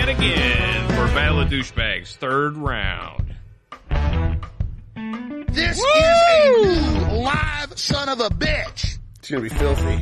and again for Battle of Douchebags, third round. This is a new live son of a bitch. It's going to be filthy.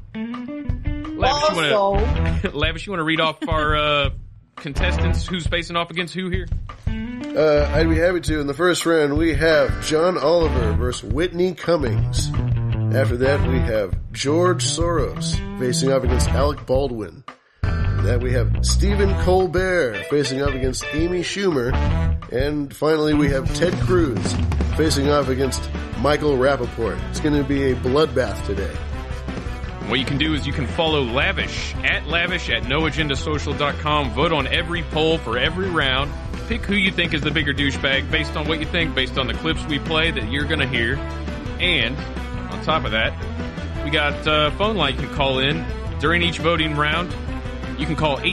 Lavish, you want to read off our contestants? Who's facing off against who here? I'd be happy to. In the first round, we have John Oliver versus Whitney Cummings. After that, we have George Soros facing off against Alec Baldwin. After that, we have Stephen Colbert facing off against Amy Schumer. And finally, we have Ted Cruz facing off against Michael Rappaport. It's going to be a bloodbath today. What you can do is you can follow Lavish at noagendasocial.com. Vote on every poll for every round. Pick who you think is the bigger douchebag based on what you think, based on the clips we play that you're going to hear. And on top of that, we got a phone line you can call in during each voting round. You can call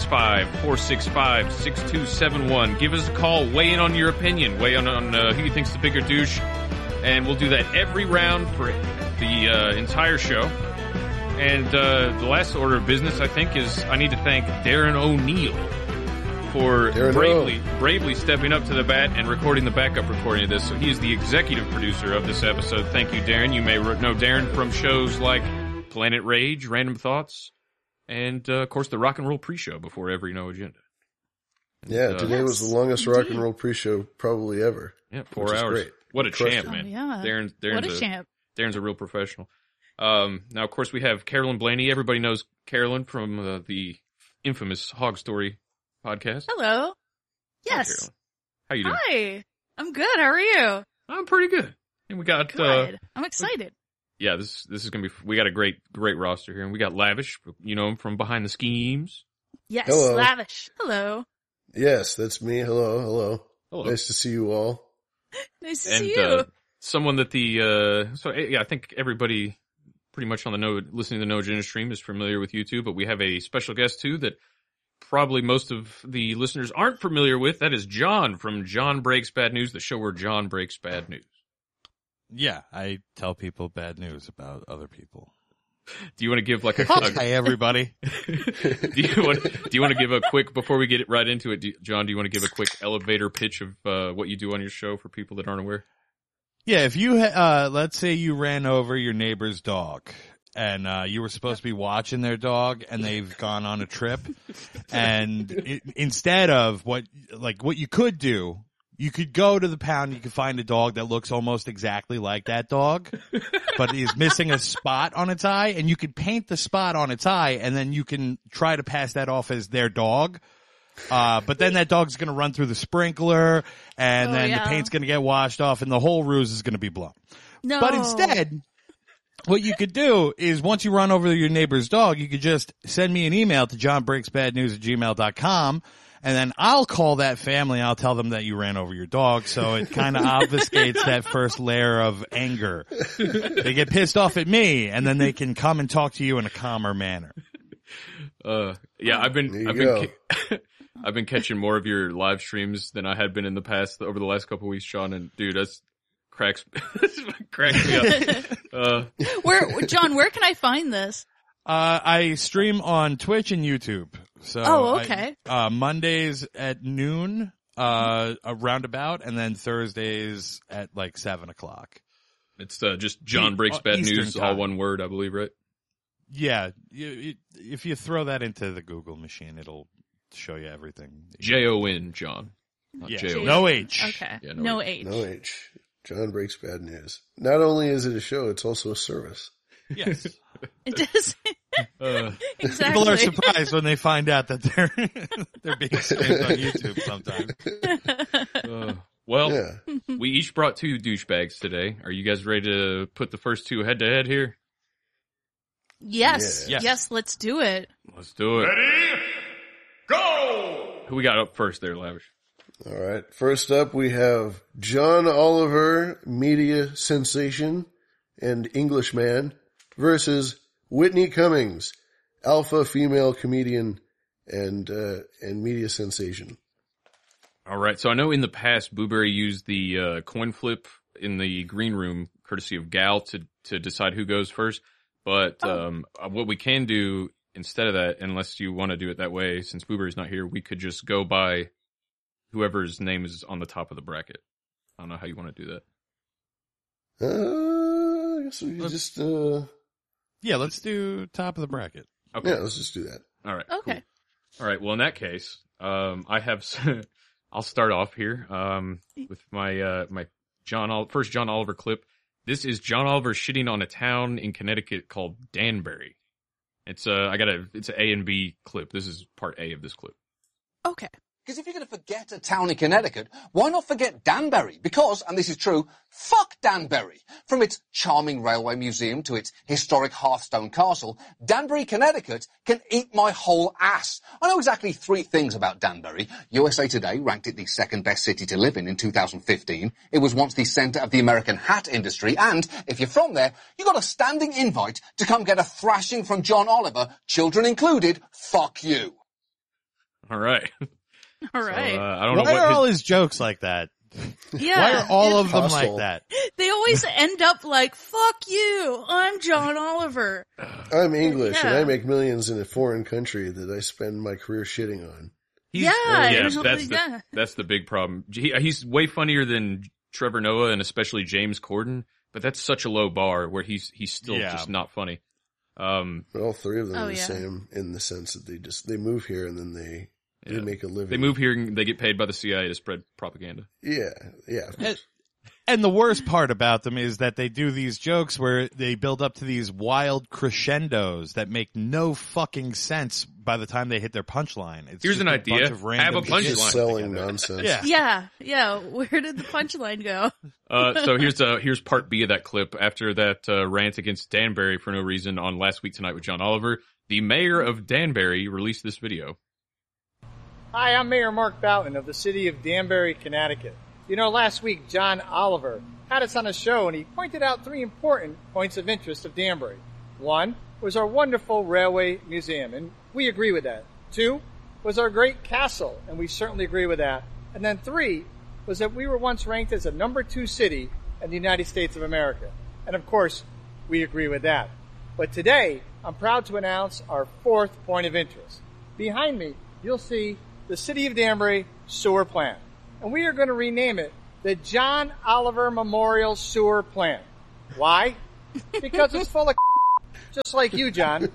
865-465-6271. Give us a call. Weigh in on your opinion. Weigh in on who you think's the bigger douche. And we'll do that every round for the entire show. And the last order of business, I think, is I need to thank Darren O'Neill for bravely stepping up to the bat and recording the backup recording of this. So he is the executive producer of this episode. Thank you, Darren. You may know Darren from shows like Planet Rage, Random Thoughts, and, of course, the Rock and Roll Pre-Show before every No Agenda. Yeah, today was the longest Rock and Roll Pre-Show probably ever. Yeah, 4 hours. Great. What a champ, man. Oh, yeah. Darren's what a champ. Darren's a real professional. Now, of course, we have Carolyn Blaney. Everybody knows Carolyn from the infamous Hog Story podcast. Hello. Hi, Yes. Carolyn. How you doing? Hi. I'm good. How are you? I'm pretty good. And we got Good. I'm excited. yeah, this is gonna be. We got a great roster here, and we got Lavish. You know him from Behind the Schemes. Yes. Hello. Lavish. Hello. Yes, that's me. Hello. Hello. Nice to see you all. Nice to And see you. someone that I think everybody pretty much on the listening to the No Agenda stream is familiar with you two, but we have a special guest too that probably most of the listeners aren't familiar with. That is John from John Breaks Bad News, the show where John breaks bad news. Yeah, I tell people bad news about other people. Do you want to give like Hi, everybody. do you want to give a quick, before we get it right into it, John, do you want to give a quick elevator pitch of what you do on your show for people that aren't aware? Yeah, if you, let's say you ran over your neighbor's dog and you were supposed to be watching their dog and they've gone on a trip and instead of what you could do, you could go to the pound, you could find a dog that looks almost exactly like that dog, but is missing a spot on its eye, and you could paint the spot on its eye and then you can try to pass that off as their dog. But then that dog's going to run through the sprinkler and then the paint's going to get washed off and the whole ruse is going to be blown. No. But instead, what you could do is once you run over your neighbor's dog, you could just send me an email to johnbreaksbadnews@gmail.com and then I'll call that family and I'll tell them that you ran over your dog. So it kind of obfuscates that first layer of anger. They get pissed off at me and then they can come and talk to you in a calmer manner. Yeah, I've been catching more of your live streams than I had been in the past over the last couple of weeks, Sean. And dude, that's cracks me up. John, where can I find this? I stream on Twitch and YouTube. So okay. Mondays at noon, roundabout, and then Thursdays at like 7:00. It's just John Breaks Bad Eastern News, time. all one word, I believe, right? Yeah, if you throw that into the Google machine, it'll show you everything. Jon, John. Not Yeah. J-O-N. No H. Okay. Yeah, no H. No H. John Breaks Bad News. Not only is it a show, it's also a service. Yes. It does. Exactly. People are surprised when they find out that they're being streamed on YouTube sometimes. We each brought 2 douchebags today. Are you guys ready to put the first 2 head to head here? Yes. Yeah. Yes, let's do it. Let's do it. Ready? Go! Who we got up first there, Lavish? All right. First up, we have John Oliver, media sensation and Englishman, versus Whitney Cummings, alpha female comedian and media sensation. All right. So I know in the past, Blueberry used the coin flip in the green room, courtesy of Gal, to decide who goes first. But what we can do instead of that, unless you want to do it that way, since Boober's not here, we could just go by whoever's name is on the top of the bracket. I don't know how you want to do that. I guess we could just, Yeah, let's do top of the bracket. Okay. yeah, let's just do that. All right. Okay. Cool. All right. Well, in that case, I have, I'll start off here, with my, my first John Oliver clip. This is John Oliver shitting on a town in Connecticut called Danbury. It's it's an A and B clip. This is part A of this clip. Okay. Because if you're going to forget a town in Connecticut, why not forget Danbury? Because, and this is true, fuck Danbury. From its charming railway museum to its historic Hearthstone Castle, Danbury, Connecticut can eat my whole ass. I know exactly 3 things about Danbury. USA Today ranked it the 2nd best city to live in 2015. It was once the center of the American hat industry. And if you're from there, you got a standing invite to come get a thrashing from John Oliver, children included. Fuck you. All right. All right. So, I don't Why know are all what his jokes like that? Yeah. Why are all of them Hostile. like that? They always end up like, fuck you, I'm John Oliver. I'm English and Yeah. I make millions in a foreign country that I spend my career shitting on. he's, Yeah. that's the big problem. He's way funnier than Trevor Noah and especially James Corden, but that's such a low bar where he's still just not funny. But all 3 of them Oh, are the yeah. same in the sense that they move here and then they make a living. They move here and they get paid by the CIA to spread propaganda. Yeah, of course. And the worst part about them is that they do these jokes where they build up to these wild crescendos that make no fucking sense by the time they hit their punchline. It's Here's just an a idea. bunch of random Have a punchline. shit Just selling together. nonsense. Yeah. Yeah. Where did the punchline go? So here's part B of that clip. After that rant against Danbury for no reason on Last Week Tonight with John Oliver, the mayor of Danbury released this video. Hi, I'm Mayor Mark Boughton of the city of Danbury, Connecticut. You know, last week John Oliver had us on a show and he pointed out 3 important points of interest of Danbury. 1 was our wonderful railway museum, and we agree with that. 2 was our great castle, and we certainly agree with that. And then 3 was that we were once ranked as a number 2 city in the United States of America. And of course, we agree with that. But today, I'm proud to announce our 4th point of interest. Behind me, you'll see the City of Danbury Sewer Plant. And we are going to rename it the John Oliver Memorial Sewer Plant. Why? Because it's full of just like you, John.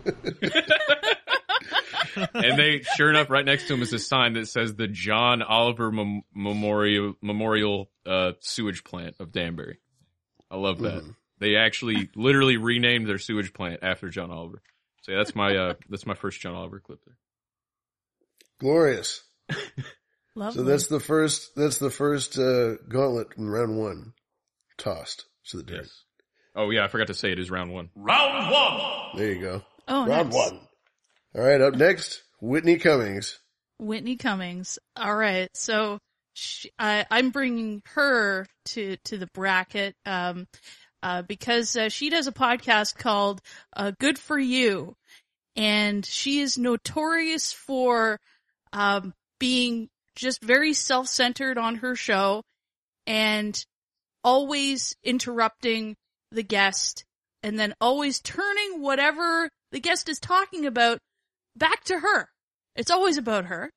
And they, sure enough, right next to him is a sign that says the John Oliver Memorial Sewage Plant of Danbury. I love that. They actually literally renamed their sewage plant after John Oliver. So yeah, that's my first John Oliver clip there. Glorious. Lovely. So that's the first gauntlet in round 1 tossed to the dirt. Yes. Oh yeah, I forgot to say it is round 1. There you go. Oh, round nice. 1. All right, up next, Whitney Cummings. Whitney Cummings. All right. So I'm bringing her to the bracket, because she does a podcast called Good For You. And she is notorious for being just very self-centered on her show and always interrupting the guest and then always turning whatever the guest is talking about back to her. It's always about her.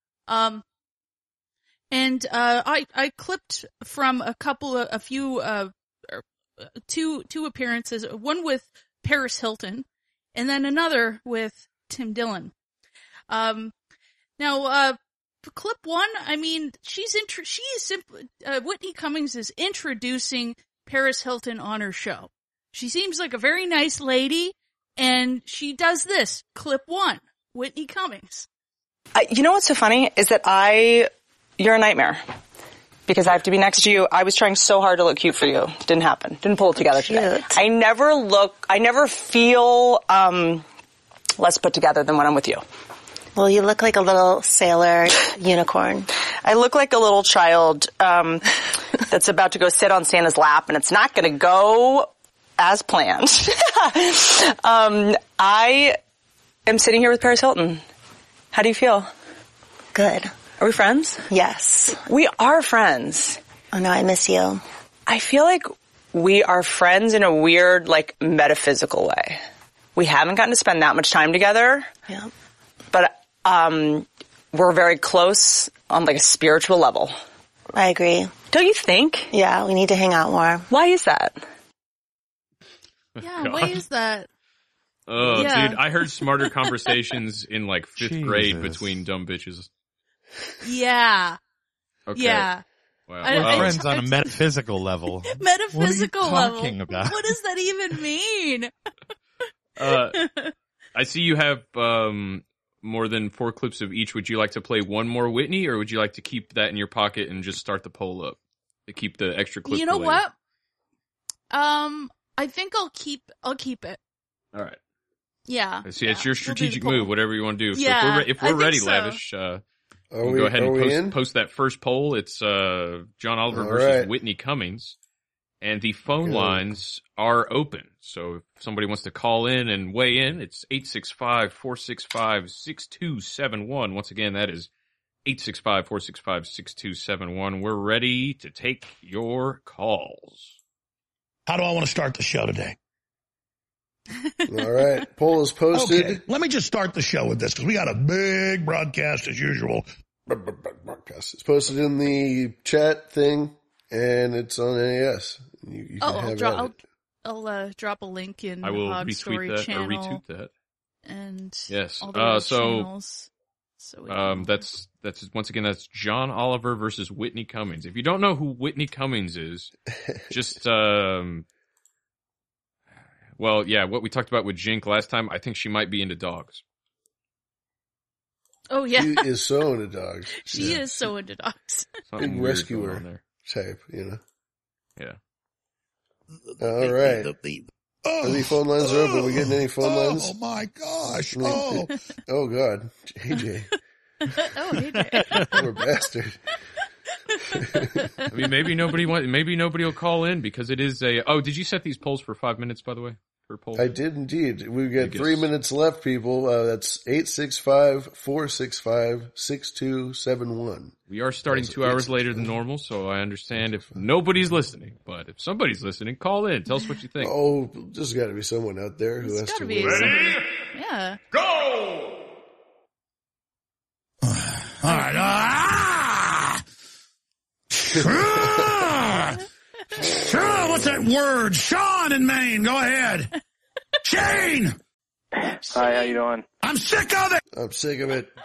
And I clipped from two appearances, one with Paris Hilton and then another with Tim Dillon. Now, clip 1, I mean, Whitney Cummings is introducing Paris Hilton on her show. She seems like a very nice lady, and she does this. Clip 1, Whitney Cummings. You know what's so funny is that you're a nightmare. Because I have to be next to you. I was trying so hard to look cute for you. Didn't happen. Didn't pull it together today. I never feel less put together than when I'm with you. Well, you look like a little sailor unicorn. I look like a little child that's about to go sit on Santa's lap, and it's not going to go as planned. I am sitting here with Paris Hilton. How do you feel? Good. Are we friends? Yes. We are friends. Oh no, I miss you. I feel like we are friends in a weird, like, metaphysical way. We haven't gotten to spend that much time together. Yeah. But we're very close on like a spiritual level. I agree. Don't you think? Yeah, we need to hang out more. Why is that? Yeah, God. why is that? Oh, Yeah. dude, I heard smarter conversations in like 5th grade Jesus. between dumb bitches. Yeah. Okay. Yeah. Wow. I- We're I- friends on a metaphysical level. Metaphysical What are you level. talking about? What does that even mean? I see you have more than 4 clips of each. Would you like to play one more Whitney, or would you like to keep that in your pocket and just start the poll up to keep the extra clip? You know for later? what? I think I'll keep it. All right. Yeah. See, it's your We'll do the strategic poll. move. Whatever you want to do. So Yeah, if I we're think ready, so. Lavish. Are We'll we, go ahead are we in? and post that first poll. It's John Oliver All versus right. Whitney Cummings, and the phone Good. lines are open. So if somebody wants to call in and weigh in, it's 865-465-6271. Once again, that is 865-465-6271. We're ready to take your calls. How do I want to start the show today? All right. Poll is posted. Okay, let me just start the show with this because we got a big broadcast as usual. Broadcast. It's posted in the chat thing, and it's on NAS. You can have at it. I'll drop a link in I will Hog retweet Story that channel or retweet that. and Yes. all the other So channels. So we can- that's once again, that's John Oliver versus Whitney Cummings. If you don't know who Whitney Cummings is, just, well, yeah, what we talked about with Jink last time, I think she might be into dogs. Oh yeah, She is so into dogs. she Yeah. is so into dogs. Something Big weird rescuer. going on there. Type, you know. Yeah. All right. Are the phone lines are open? Are we getting any phone lines? Oh my gosh. Oh. Oh, Oh, God. AJ. Oh, hey Jay. Poor bastard. I mean, maybe nobody will call in because it is a, oh, did you set these polls for 5 minutes, by the way? Per poll? I did indeed. We've got guess- 3 minutes left, people. That's 865-465-6271. We are starting Also 2 hours 865. later than normal, so I understand if nobody's listening. But if somebody's listening, call in. Tell us what you think. Oh, there's got to be someone out there who There's has gotta to be win. somebody. Yeah. all right. What's that word? Sean in Maine. Go ahead. Shane. Hi, how you doing? I'm sick of it. I'm sick of it.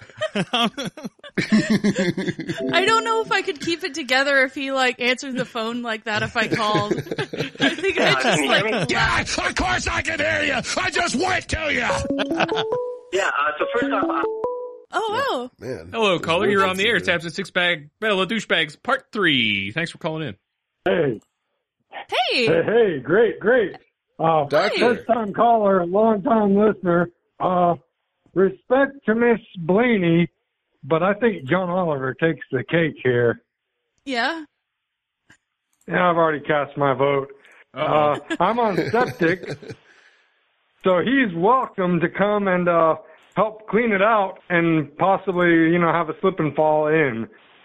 I don't know if I could keep it together if he like answered the phone like that if I called. I think I just can you hear me? like Yeah, of course I can hear you. I just wait till you. Yeah, so first off, oh Man. Hello, caller. You're on the air. It's Absent Six Bag Battle of Douchebags Part 3. Thanks for calling in. Hey, hey hey, great. Doctor. First time caller, long time listener. Respect to Miss Blaney, but I think John Oliver takes the cake here. yeah. Yeah, I've already cast my vote. I'm on septic, so he's welcome to come and help clean it out and possibly, have a slip and fall in.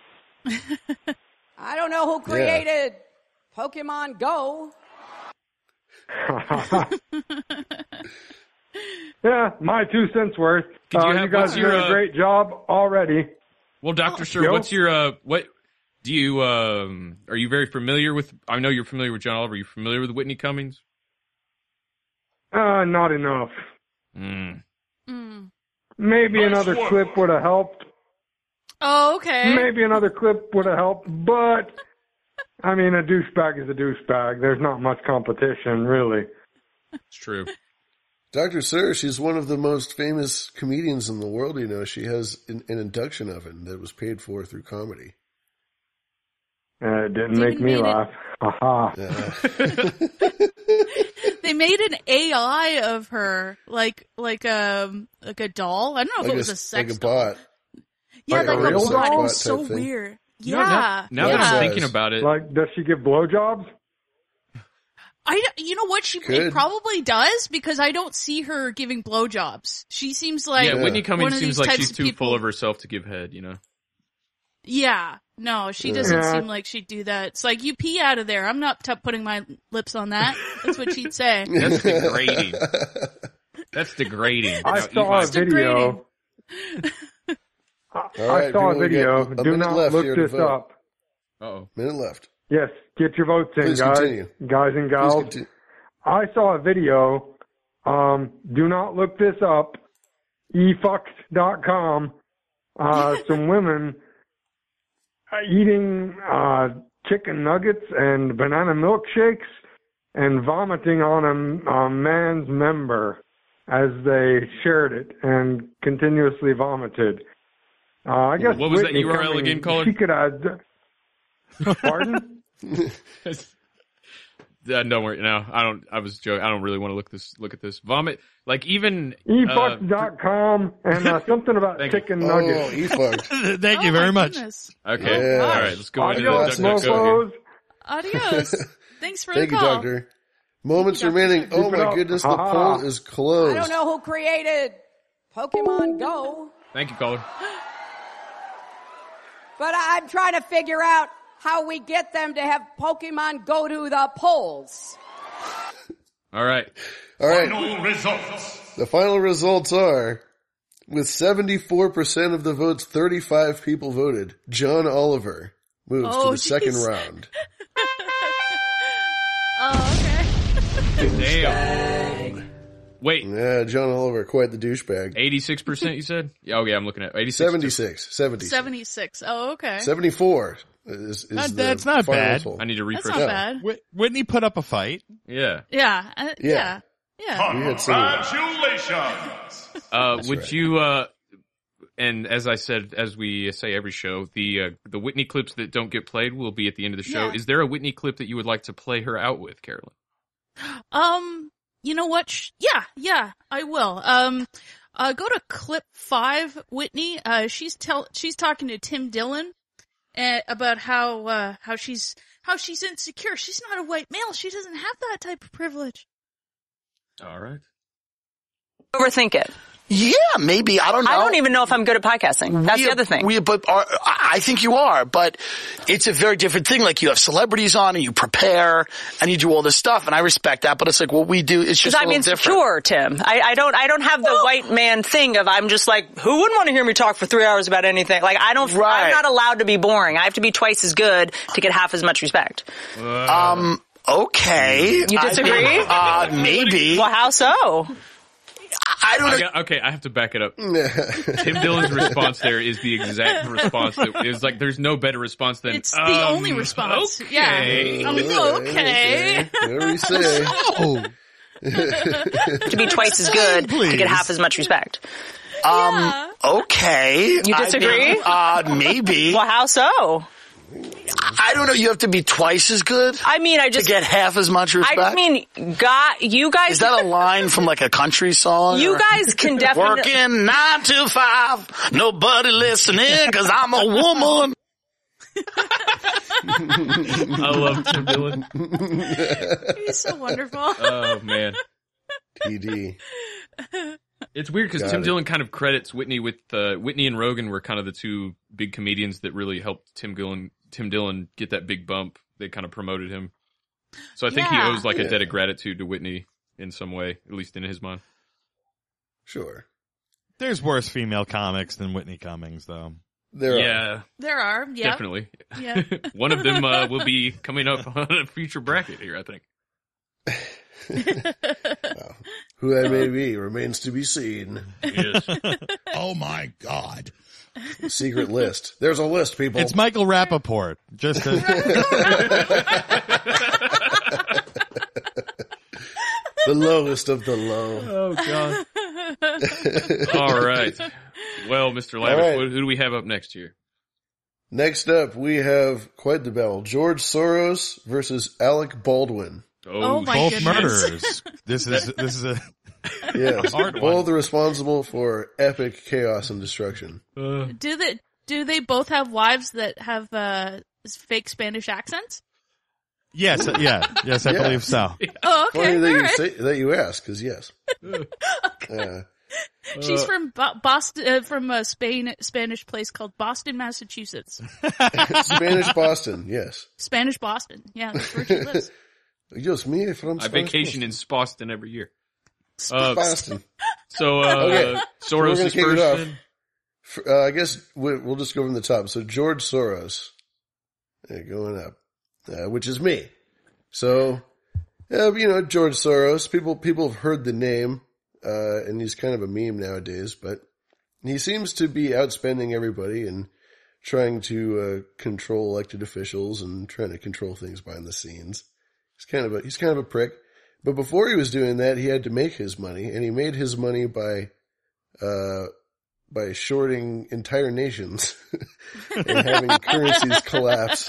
I don't know who created Pokemon Go. Yeah, my 2 cents worth. Could you You have- guys what's are your, doing a great job already. Well, Dr. Sir, Yo. what's your, what do you, are you very familiar with, I know you're familiar with John Oliver. Are you familiar with Whitney Cummings? Not enough. Mm. Maybe another clip would have helped. Oh, okay. Maybe another clip would have helped, but I mean, a douchebag is a douchebag. There's not much competition, really. It's true. Dr. Sir, she's one of the most famous comedians in the world, She has an induction oven that was paid for through comedy. It didn't make me laugh. Aha. They made an AI of her, like a doll. I don't know if it was a sex like a doll. bot. Yeah, Like a like a real bot. It bot was so type thing. weird. You know, Yeah. now that I'm thinking about it, Like, does she give blowjobs? You know what? She Could. probably does because I don't see her giving blowjobs. She seems like yeah, Whitney one Cummings of seems these like types she's of too people- full of herself to give head, Yeah, no, she doesn't Yeah. seem like she'd do that. It's like, you pee out of there. I'm not putting my lips on that. That's what she'd say. That's degrading. That's degrading. I saw a video. I saw a video. Do not look this up. Uh-oh. Minute left. Yes, get your votes in, Please guys. continue. Guys and gals. I saw a video. Do not look this up. efucked.com. Some women eating chicken nuggets and banana milkshakes and vomiting on a man's member as they shared it and continuously vomited. I guess what was Whitney that URL Cummings, again, caller? She could add. Pardon? Don't worry. No, I don't. I was joking. I don't really want to look at this. Vomit. Like even efucked.com and something about chicken nuggets. Oh, efucked. Thank you very much. Goodness. Okay. Yeah. All right. Let's go into Adios, the DuckDuckGo here. Adios. Thanks for Thank the you, call. Doctor. Moments remaining. Oh my goodness, the poll is I closed. don't know who created Pokemon Go, Thank you, caller. but I'm trying to figure out how we get them to have Pokemon go to the polls. All right. All right. Final results. The final results are, with 74% of the votes, 35 people voted. John Oliver moves to the second round. Oh, okay. Damn. Wait. Yeah, John Oliver, quite the douchebag. 86%, you said? Yeah, oh, yeah, I'm looking at 86. 76. 76. Oh, okay. 74 is That's the not final bad. poll. I need to refresh. That's not bad. Whitney put up a fight. Yeah. Yeah. Yeah. Yeah. We had some- Congratulations. Would right. you, and as I said, as we say every show, the Whitney clips that don't get played will be at the end of the show. Yeah. Is there a Whitney clip that you would like to play her out with, Carolyn? You know what? Yeah, I will. Go to clip 5, Whitney. She's talking to Tim Dillon about how she's insecure. She's not a white male. She doesn't have that type of privilege. All right. Overthink it. Yeah, maybe. I don't know. I don't even know if I'm good at podcasting. That's the other thing. I think you are, but it's a very different thing. Like you have celebrities on and you prepare and you do all this stuff, and I respect that. But it's like what we do is just a I'm little insecure, different. Tim. I don't have the white man thing of I'm just like, who wouldn't want to hear me talk for 3 hours about anything? Like I'm not allowed to be boring. I have to be twice as good to get half as much respect. Okay. You disagree? Maybe. Well, how so? I don't know. Okay, I have to back it up. Tim Dillon's response there is the exact response that is like, there's no better response than, It's the only response. Okay. Yeah. Okay. Whatever you say. To be twice as good to get half as much respect. Okay. You disagree? Maybe. Well, how so? I don't know. You have to be twice as good. I mean, to get half as much respect. You guys. Is that a line from like a country song? You guys can definitely working 9 to 5. Nobody listening because I'm a woman. I love Tim Dillon. He's so wonderful. Oh man. TD. It's weird because Tim Dillon kind of credits Whitney with Whitney and Rogan were kind of the two big comedians that really helped Tim Dillon get that big bump. They kind of promoted him. So I think he owes like a debt of gratitude to Whitney in some way, at least in his mind. Sure. There's worse female comics than Whitney Cummings, though. There are. There are. Yeah. Definitely. Yeah. One of them will be coming up on a future bracket here, I think. Wow. Who that may be remains to be seen. Yes. Oh my God. Secret list. There's a list, people. It's Michael Rappaport. Just to... The lowest of the low. Oh, God. All right. Well, Mr. Lavish, right. who do we have up next here? Next up, we have quite the battle. George Soros versus Alec Baldwin. Oh my both goodness. murderers. This is a Yes, hard one. both responsible for epic chaos and destruction. Do they both have wives that have fake Spanish accents? Yes, yes, I believe so. Oh, okay. Funny that All you right. say that you ask, because yes. She's from Boston, from a Spanish place called Boston, Massachusetts. Spanish Boston, yes. Spanish Boston, yeah, that's where she lives. Dios mío, from I vacation in Boston every year. Boston. So, Okay. Soros we're is gonna kick first. it off. then? I guess we'll just go from the top. So George Soros, going up, which is me. So, George Soros. People have heard the name, and he's kind of a meme nowadays. But he seems to be outspending everybody and trying to control elected officials and trying to control things behind the scenes. He's kind of a prick. But before he was doing that, he had to make his money, and he made his money by shorting entire nations and having currencies collapse.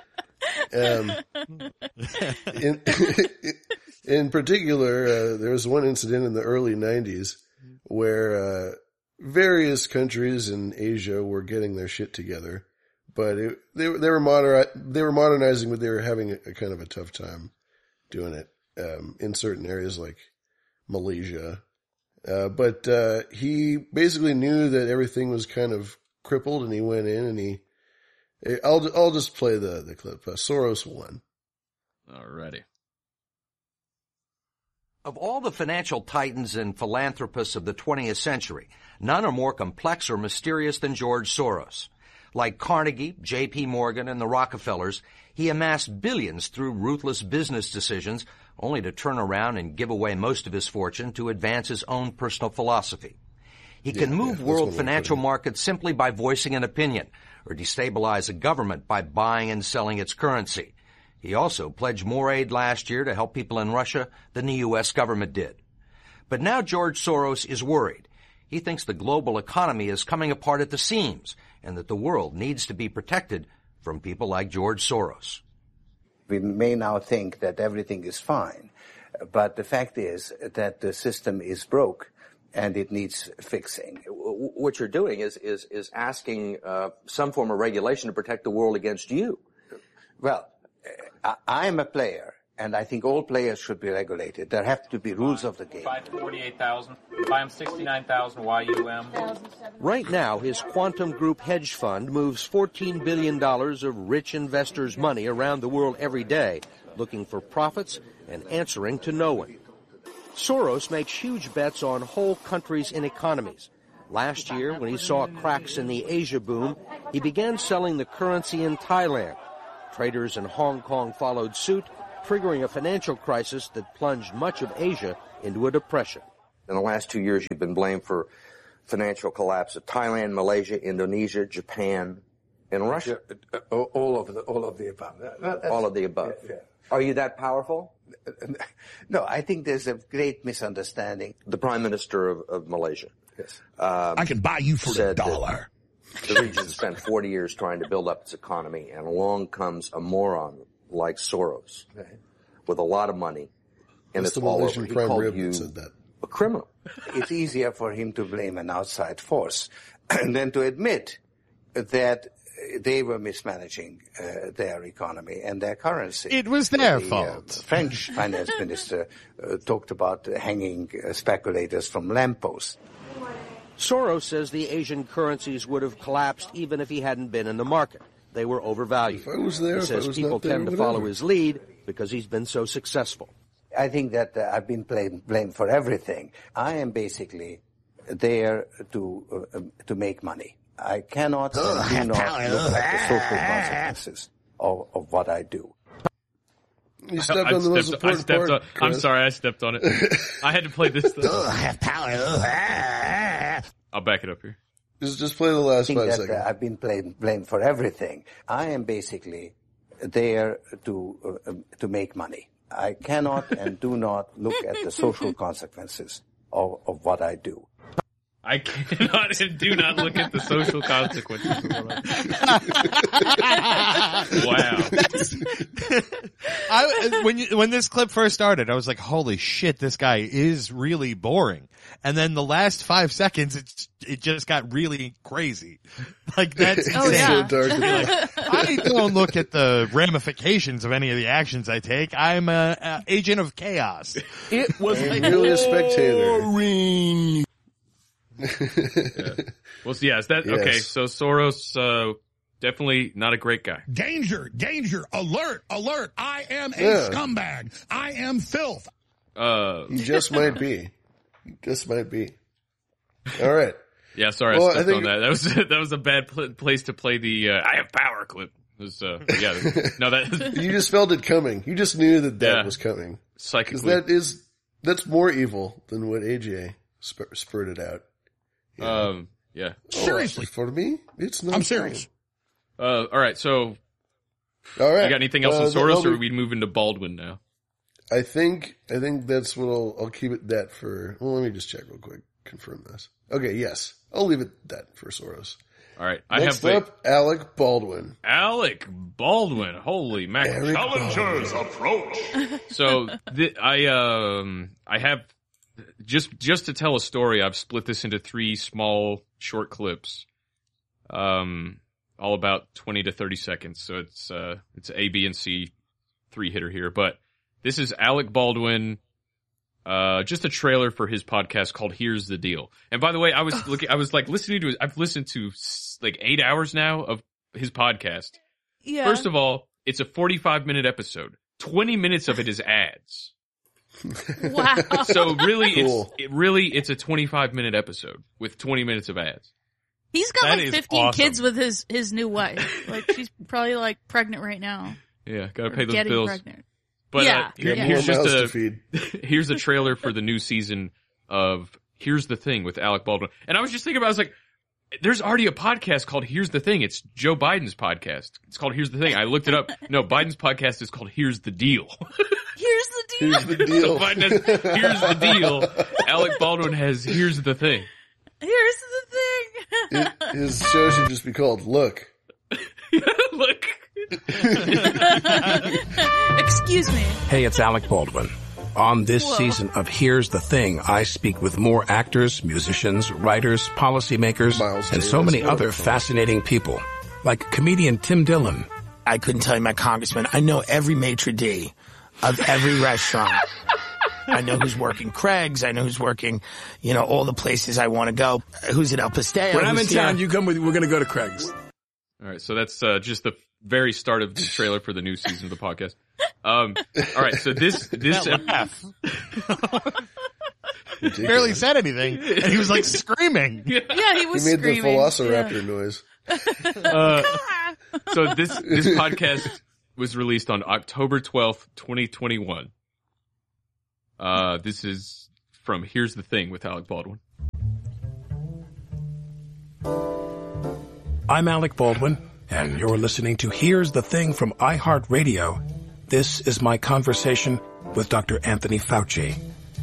In particular, there was one incident in the early 90s where various countries in Asia were getting their shit together, but they were modernizing, but they were having a kind of a tough time doing it in certain areas like Malaysia. But he basically knew that everything was kind of crippled, and he went in and I'll just play the clip. Soros won. Alrighty. Of all the financial titans and philanthropists of the 20th century, none are more complex or mysterious than George Soros. Like Carnegie, J.P. Morgan, and the Rockefellers, he amassed billions through ruthless business decisions, only to turn around and give away most of his fortune to advance his own personal philosophy. He can move world financial markets simply by voicing an opinion, or destabilize a government by buying and selling its currency. He also pledged more aid last year to help people in Russia than the U.S. government did. But now George Soros is worried. He thinks the global economy is coming apart at the seams, and that the world needs to be protected from people like George Soros. We may now think that everything is fine, but the fact is that the system is broke and it needs fixing. What you're doing is asking some form of regulation to protect the world against you. Well, I'm a player, and I think all players should be regulated. There have to be rules of the game. 48,000. Buy him 69,000 YUM. Right now, his Quantum Group hedge fund moves $14 billion of rich investors' money around the world every day, looking for profits and answering to no one. Soros makes huge bets on whole countries and economies. Last year, when he saw cracks in the Asia boom, he began selling the currency in Thailand. Traders in Hong Kong followed suit, triggering a financial crisis that plunged much of Asia into a depression. In the last 2 years, you've been blamed for financial collapse of Thailand, Malaysia, Indonesia, Japan, and Russia. All of the above. All of the above. Yeah. Are you that powerful? No, I think there's a great misunderstanding. The Prime Minister of Malaysia. Yes. I can buy you for $1. The region spent 40 years trying to build up its economy, and along comes a moron like Soros with a lot of money, and it's all over. He called you a criminal. It's easier for him to blame an outside force than to admit that they were mismanaging their economy and their currency. It was their fault. French finance minister talked about hanging speculators from lampposts. Soros says the Asian currencies would have collapsed even if he hadn't been in the market. They were overvalued. If I was there, he says people tend to follow his lead because he's been so successful. I think that I've been blamed for everything. I am basically there to make money. I cannot and do not look at the social consequences of what I do. You stepped on the most important part. I'm sorry, I stepped on it. I had to play this. I have power. I'll back it up here. Just play the last 5 seconds. I've been blamed for everything. I am basically there to make money. I cannot and do not look at the social consequences of what I do. I cannot and do not look at the social consequences of what I do. Wow. When this clip first started, I was like, holy shit, this guy is really boring. And then the last 5 seconds, it just got really crazy. Like, that's so dark. I don't look at the ramifications of any of the actions I take. I'm an agent of chaos. It was really a spectator. Yeah. Well, yes, okay. So Soros, definitely not a great guy. Danger, alert, I am a scumbag. I am filth. He just might be. All right. Yeah, sorry, I stepped on that. That was a bad place to play the I have power clip. It was, no, that you just felt it coming. You just knew that was coming. Psychically. That's more evil than what AJ spurted out. Yeah. Seriously. For me, it's not. I'm serious. All right, so. All right. You got anything else on Soros, or are we moving to Baldwin now? I think that's what I'll keep it that for. Well, let me just check real quick. Confirm this. Okay, yes. I'll leave it that for Soros. All right. Next up, Alec Baldwin. Alec Baldwin. Holy mackerel. Challengers approach. So I have just to tell a story, I've split this into 3 small short clips. All about 20 to 30 seconds. So it's A, B, and C 3-hitter here, but this is Alec Baldwin. Just a trailer for his podcast called Here's the Deal. And by the way, I was listening to it. I've listened to like 8 hours now of his podcast. Yeah. First of all, it's a 45-minute episode. 20 minutes of it is ads. Wow. So really, cool. it's a 25-minute episode with 20 minutes of ads. He's got That like is 15 awesome. kids with his new wife. Like she's probably like pregnant right now. Yeah, gotta Or pay those getting bills. pregnant. But Yeah. here's More just mouths to feed. here's a trailer for the new season of Here's the Thing with Alec Baldwin. And I was just thinking about, I was like, there's already a podcast called Here's the Thing. It's Joe Biden's podcast. It's called Here's the Thing. I looked it up. No, Biden's podcast is called Here's the Deal. Here's the deal. Here's the deal. So Biden has Here's the Deal. Alec Baldwin has Here's the Thing. Here's the thing. His show should just be called Look. Look. Excuse me. Hey, it's Alec Baldwin. On this season of Here's the Thing, I speak with more actors, musicians, writers, policymakers, and so many other fascinating people, like comedian Tim Dillon. I couldn't tell you my congressman. I know every maitre d' of every restaurant. I know who's working Craig's. I know who's working, all the places I want to go. Who's at El Pastel. When I'm in town, you come with. We're going to go to Craig's. All right, so that's just the very start of the trailer for the new season of the podcast. All right, so this laugh. Barely said anything, and he was like screaming. Yeah, he was He made screaming. the Velociraptor noise. So this podcast was released on October 12th, 2021. This is from Here's the Thing with Alec Baldwin. I'm Alec Baldwin, and you're listening to Here's the Thing from iHeartRadio. This is my conversation with Dr. Anthony Fauci.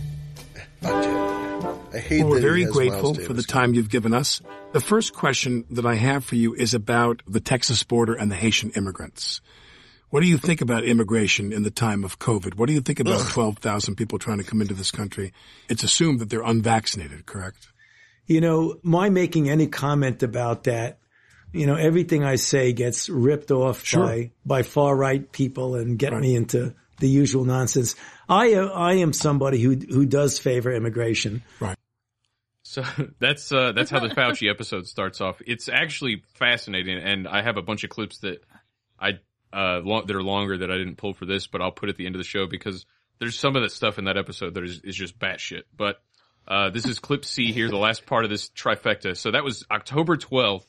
I hate We're that very he has grateful Miles for the Davis. time you've given us. The first question that I have for you is about the Texas border and the Haitian immigrants. What do you think about immigration in the time of COVID? What do you think about 12,000 people trying to come into this country? It's assumed that they're unvaccinated, correct? My making any comment about that, everything I say gets ripped off by far-right people and get me into the usual nonsense. I am somebody who does favor immigration. Right. So that's how the Fauci episode starts off. It's actually fascinating, and I have a bunch of clips that that are longer that I didn't pull for this, but I'll put at the end of the show because there's some of the stuff in that episode that is just batshit. But this is clip C here, the last part of this trifecta. So that was October 12th,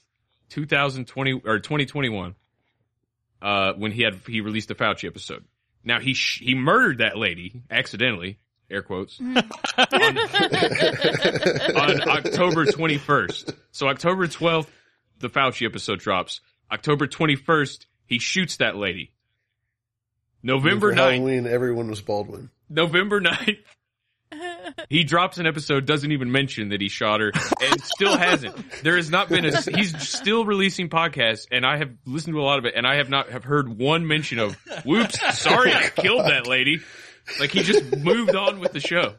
2021, when he released the Fauci episode. Now he murdered that lady accidentally, air quotes, on October 21st. So October 12th, the Fauci episode drops. October 21st, he shoots that lady. November 9th. Halloween, everyone was Baldwin. November 9th. He drops an episode, doesn't even mention that he shot her, and still hasn't. There has not been he's still releasing podcasts, and I have listened to a lot of it, and I have heard one mention of, whoops, sorry I killed that lady. Like, he just moved on with the show.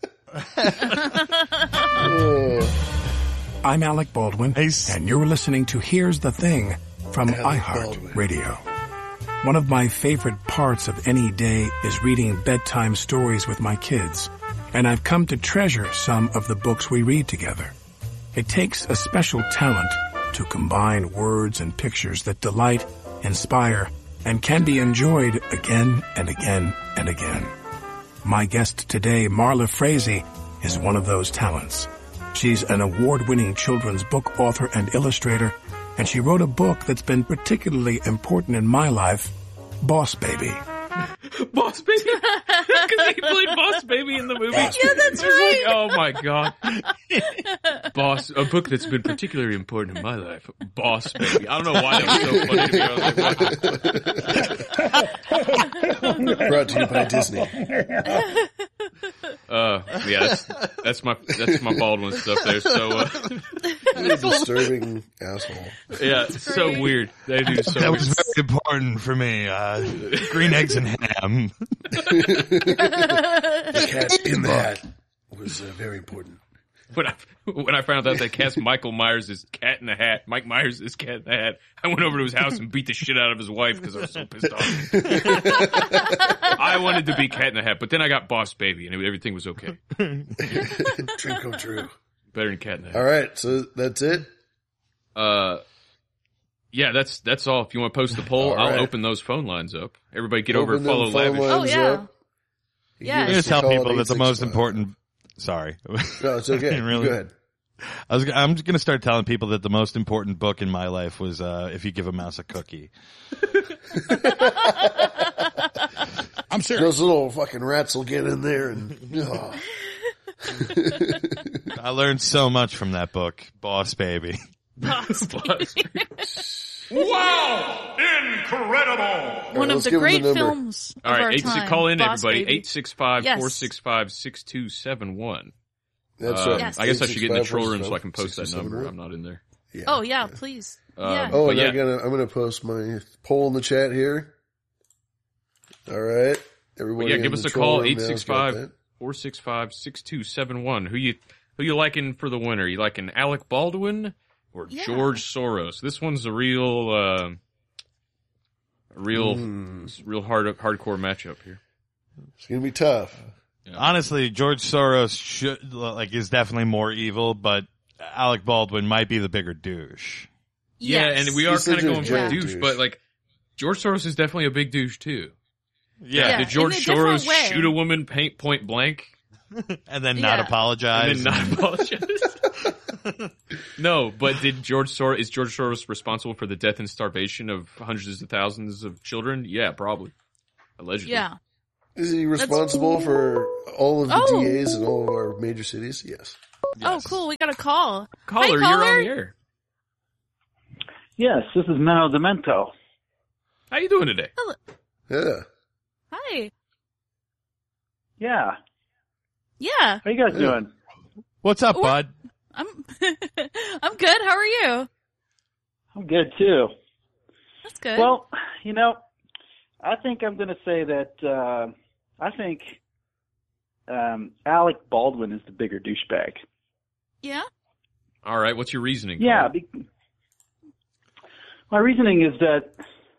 I'm Alec Baldwin, and you're listening to Here's the Thing from iHeartRadio. One of my favorite parts of any day is reading bedtime stories with my kids, and I've come to treasure some of the books we read together. It takes a special talent to combine words and pictures that delight, inspire, and can be enjoyed again and again and again. My guest today, Marla Frazee, is one of those talents. She's an award-winning children's book author and illustrator, and she wrote a book that's been particularly important in my life, Boss Baby. Boss Baby? Because he played Boss Baby in the movie. Yeah, that's right. Like, oh my god. Boss, a book that's been particularly important in my life, Boss Baby. I don't know why that was so funny to me. Brought to you by Disney. Yeah, that's my Baldwin stuff there. So, You're a disturbing asshole. Yeah, it's so weird. That dude is so That weird. was very important for me. Green eggs and ham. The cat in the hat was very important. When I found out they cast Michael Myers as Cat in the Hat, Mike Myers as Cat in the Hat, I went over to his house and beat the shit out of his wife because I was so pissed off. I wanted to be Cat in the Hat, but then I got Boss Baby and everything was okay. Dream come true. Better than Cat in the Hat. All right, so that's it. Yeah, that's all. If you want to post the poll, All right. I'll open those phone lines up. Everybody get Open over and follow them phone Lavish. lines up. Yeah. I'm going to tell people that the most important. Sorry. No, it's okay. Really? Go ahead. I'm just going to start telling people that the most important book in my life was If You Give a Mouse a Cookie. I'm serious. Those little fucking rats will get in there and. Oh. I learned so much from that book, Boss Baby. Boss Baby. Wow! Incredible! One of the great films of All right, our time. call in, Boss everybody. Baby. 865-465-6271. That's right. Yes. I guess I should get in the troll room 865-465-6271. so I can post that number. I'm not in there. Yeah. Oh yeah, please. Yeah. Oh, But and yeah. I'm gonna post my poll in the chat here. All right, everybody. Yeah, in give the us a troll call, room now's got that. 865-465-6271. Who you liking for the winner? You liking Alec Baldwin or George Soros? This one's a real hardcore matchup here. It's gonna be tough. Honestly, George Soros is definitely more evil, but Alec Baldwin might be the bigger douche. Yeah, and we are He's kind of such a going for giant douche, douche. but like George Soros is definitely a big douche too. Yeah. Did George in a different Soros way. shoot a woman point blank And then not apologize. and then not apologize? No, but is George Soros responsible for the death and starvation of hundreds of thousands of children? Yeah, probably. Allegedly. Yeah. Is he responsible for all of the DAs in all of our major cities? Yes. Oh, cool. We got a call. Caller, Hi, you're caller. on the air. Yes, this is Menno Demento. How you doing today? Yeah. Hi. Yeah. Yeah. How you guys doing? What's up, bud? I'm I'm good. How are you? I'm good too. That's good. Well, I think I'm going to say that I think Alec Baldwin is the bigger douchebag. Yeah. All right, what's your reasoning? Yeah. My reasoning is that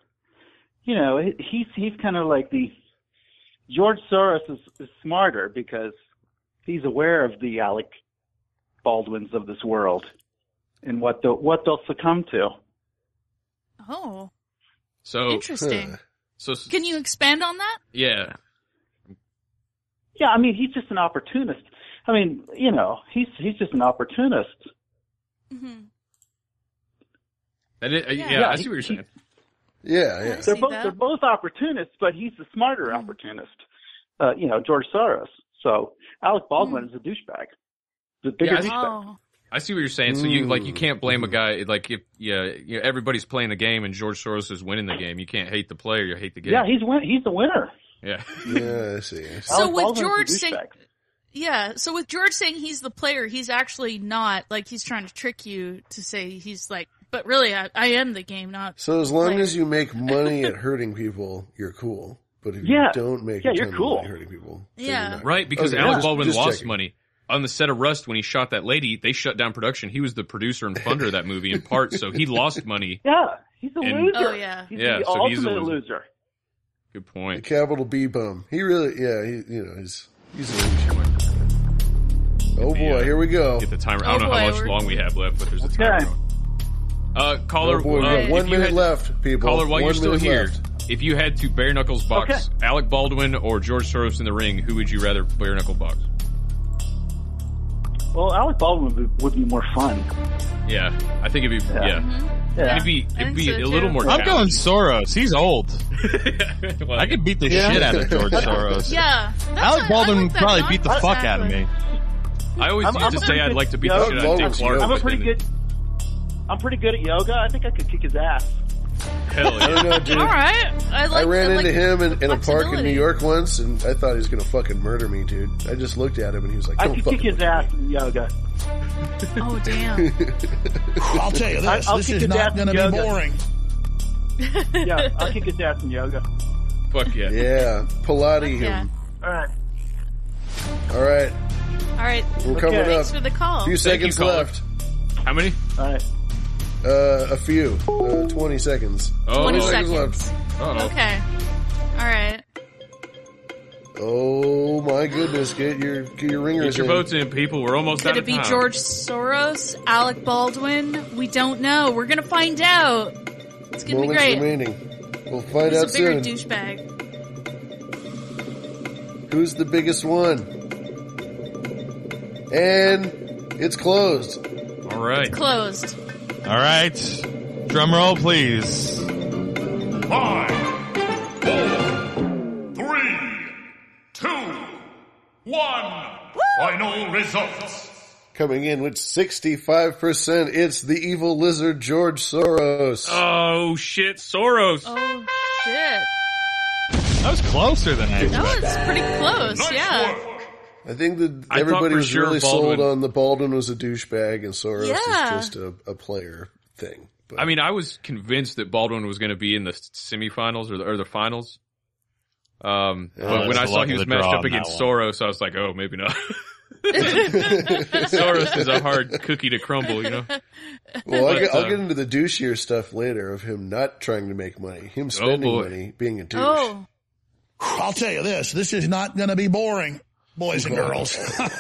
he's kind of like the George Soros is smarter because he's aware of the Alec Baldwins of this world and what they'll succumb to. Oh. So Interesting. So Can you expand on that? yeah. Yeah, I mean, he's just an opportunist. I mean, he's just an opportunist. Mm-hmm. I see what you're saying. Yeah. They're both opportunists, but he's the smarter opportunist. George Soros. So Alec Baldwin is a douchebag. The bigger douchebag. I see what you're saying. So you can't blame a guy like if everybody's playing the game and George Soros is winning the game. You can't hate the player. You hate the game. Yeah, he's the winner. Yeah. Yeah, I see. So with George saying, with George saying he's the player, he's actually not. Like he's trying to trick you to say he's like, but really, I am the game, not. So as long as you make money at hurting people, you're cool. But if you don't make a ton of money hurting people, then you're not. Right, because Okay, Alec Baldwin just lost checking. money. On the set of Rust, when he shot that lady, they shut down production. He was the producer and funder of that movie in part, so he lost money. Yeah, he's a And- loser. Oh, yeah. He's Yeah, the so he's a ultimate loser. loser. Good The point. capital B bum. He really, he's a douche. Oh boy, here we go. Get the timer. Oh, I don't know how boy, much we're- long we have left, but there's a Okay. timer going. Caller, Oh boy, we got if 1 you minute had- left, people. Caller, while you're 1 still minute here, left. if you had to bare knuckles box Alec Baldwin or George Soros in the ring, who would you rather bare knuckle box? Well, Alec Baldwin would be more fun. Yeah, I think it'd be it'd be a little more. I'm going Soros. He's old. Well, I could beat the shit out of George Soros. Yeah, Alec Baldwin would probably beat the fuck out of me. I always used to say I'd like to beat the shit out of Dick Clark. I'm pretty good at yoga. I think I could kick his ass. Hell yeah. I don't know, dude. All right. I ran into him in a park in New York once, and I thought he was going to fucking murder me, dude. I just looked at him, and he was like, I don't could fucking kick his ass in yoga. Oh, damn. I'll tell you this. This is not going to be boring. Yeah, I'll kick his ass in yoga. Fuck yeah. Yeah. Pilates him. All right. All right. All right. We're coming up. Thanks for the call. A few seconds left. How many? All right. A few. 20 seconds. Oh, 20 seconds seconds. left. Uh-oh. Okay. All right. Oh my goodness! Get your ringers Get your in. votes in, people. We're almost Could out it of be time. George Soros, Alec Baldwin? We don't know. We're gonna find out. It's gonna be Moments great. remaining. We'll find Who's out a bigger soon. douchebag? Who's the biggest one? And it's closed. All right. It's closed. All right. Drum roll, please. 5, 4, 3, 2, 1. Final results. Coming in with 65%, it's the evil lizard George Soros. Oh shit, Soros. Oh shit. That was closer than I expected. That was pretty close. Yeah. I think that I everybody thought for was sure really Baldwin- sold on the Baldwin was a douchebag and Soros Yeah. is just a player thing. But I mean, I was convinced that Baldwin was going to be in the semifinals or the finals. But when I saw he was matched up against Soros, I was like, oh, maybe not. Soros is a hard cookie to crumble, you know? Well, I'll get into the douchier stuff later of him not trying to make money, him spending money, being a douche. Oh. I'll tell you this. This is not going to be boring, boys and girls.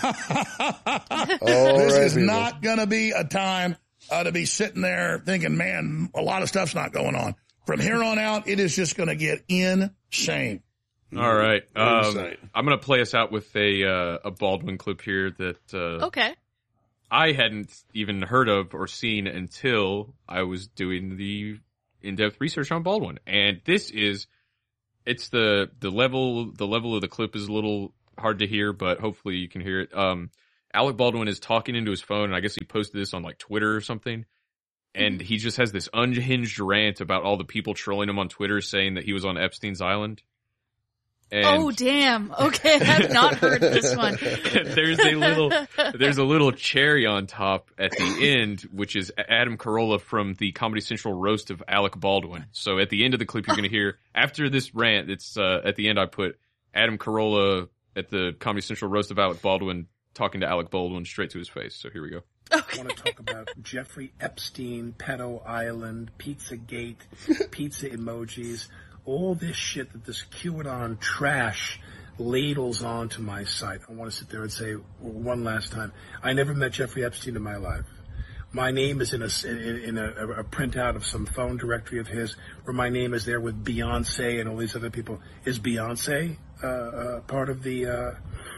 This is not going to be a time to be sitting there thinking, man, a lot of stuff's not going on. From here on out, it is just going to get insane. All right. I'm going to play us out with a Baldwin clip here that Okay. I hadn't even heard of or seen until I was doing the in-depth research on Baldwin. And this is, it's the level of the clip is a little hard to hear, but hopefully you can hear it. Alec Baldwin is talking into his phone, and I guess he posted this on like Twitter or something. And he just has this unhinged rant about all the people trolling him on Twitter saying that he was on Epstein's Island. And Oh, damn. Okay. I have not heard this one. there's a little cherry on top at the end, which is Adam Carolla from the Comedy Central roast of Alec Baldwin. So at the end of the clip, you're going to hear, after this rant, it's at the end I put Adam Carolla at the Comedy Central roast of Alec Baldwin talking to Alec Baldwin straight to his face. So here we go. I want to talk about Jeffrey Epstein, Pedo Island, Pizzagate, pizza emojis, all this shit that this QAnon trash ladles onto my site. I want to sit there and say one last time, I never met Jeffrey Epstein in my life. My name is in a printout of some phone directory of his, where my name is there with Beyonce and all these other people. Is Beyonce part of the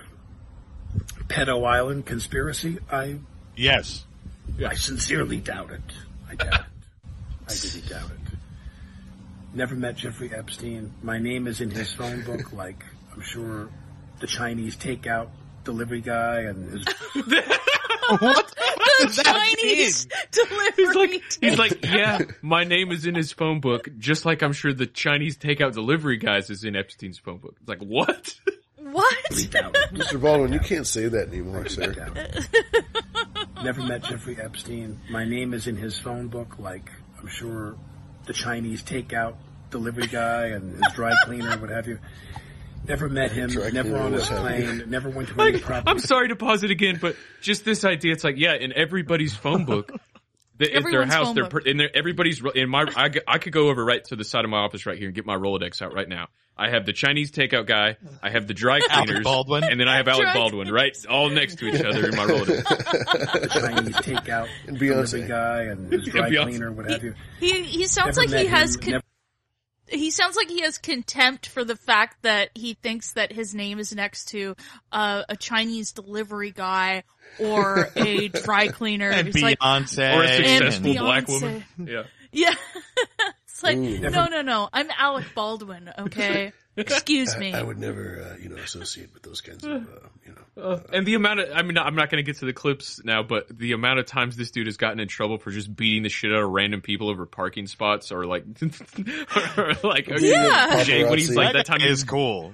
Pedo Island conspiracy? Yes. I sincerely doubt it. I doubt it. I really doubt it. Never met Jeffrey Epstein. My name is in his phone book, like I'm sure the Chinese takeout delivery guy and his What? The Chinese delivery. He's like, yeah, my name is in his phone book, just like I'm sure the Chinese takeout delivery guys is in Epstein's phone book. It's like, what? What? Mr. Baldwin, you can't say that anymore, sir. Never met Jeffrey Epstein. My name is in his phone book, like I'm sure the Chinese takeout delivery guy and his dry cleaner, what have you. Never met him, never on his plane, never went to any property. I'm sorry to pause it again, but just this idea, it's like, yeah, in everybody's phone book, at their house, everybody's in my. I could go over right to the side of my office right here and get my Rolodex out right now. I have the Chinese takeout guy, I have the dry cleaners, and then I have Alec Baldwin, right, all next to each other in my Rolodex. The Chinese takeout and delivery guy and his dry cleaner, what have you. He sounds like he has. He sounds like he has contempt for the fact that he thinks that his name is next to a Chinese delivery guy or a dry cleaner. And It's Beyonce. Like, or a successful and black Beyonce. woman. Yeah. Yeah. It's like, Ooh. no. I'm Alec Baldwin, okay? Excuse me. I would never, associate with those kinds of, And the amount of, I'm not going to get to the clips now, but the amount of times this dude has gotten in trouble for just beating the shit out of random people over parking spots or like, Jay, when he's like, that time is cool.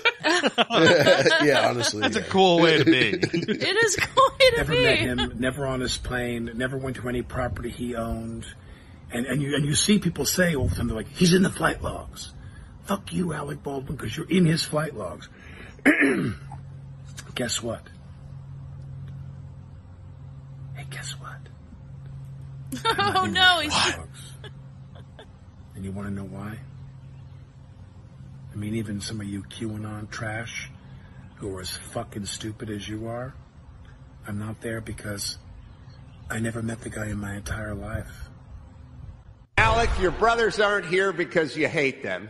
Yeah, honestly. That's a cool way to be. It is a cool way to Never be. met him, never on his plane, never went to any property he owned. And you see people say all the time, they're like, he's in the flight logs. Fuck you, Alec Baldwin, because you're in his flight logs. Guess what? Hey, guess what? Oh no, he's And you want to know why? I mean, even some of you QAnon trash who are as fucking stupid as you are, I'm not there because I never met the guy in my entire life. Alec, your brothers aren't here because you hate them.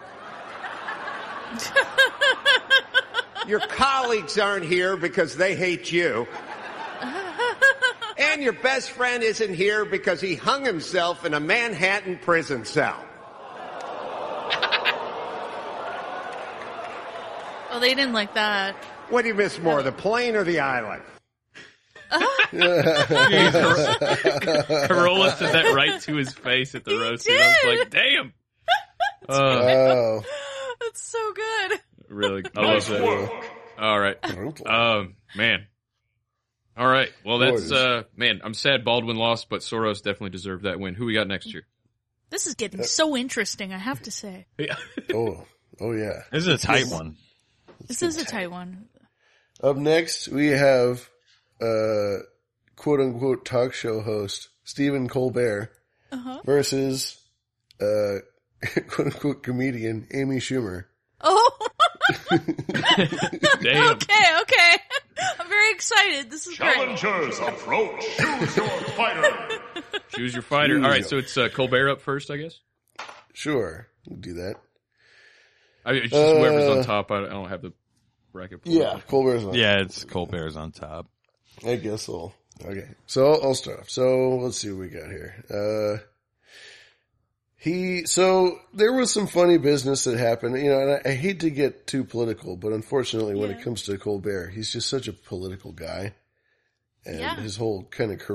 Your colleagues aren't here because they hate you. And your best friend isn't here because he hung himself in a Manhattan prison cell. Oh, they didn't like that. What do you miss more, the plane or the island? Carolla said that right to his face at the roast. And I was like, damn. Oh. That's so good. Really, I love that. All right. Man. All right. Well, that's, man, I'm sad Baldwin lost, but Soros definitely deserved that win. Who we got next year? This is getting so interesting, I have to say. Yeah. Oh, yeah. This is a tight one. This is a tight one. Up next, we have, quote unquote talk show host Stephen Colbert versus, quote unquote comedian Amy Schumer. Oh. Damn. Okay. I'm very excited. This is great. Challengers approach. Choose your fighter. Choose your fighter. All right, so it's Colbert up first, I guess? Sure. We'll do that. I mean, it's just whoever's on top. I don't have the bracket. Yeah, Colbert's on top. Yeah, it's Colbert's on top. I guess so. Okay. So I'll start off. So let's see what we got here. So there was some funny business that happened, and I hate to get too political, but unfortunately when it comes to Colbert, he's just such a political guy. And his whole kind of career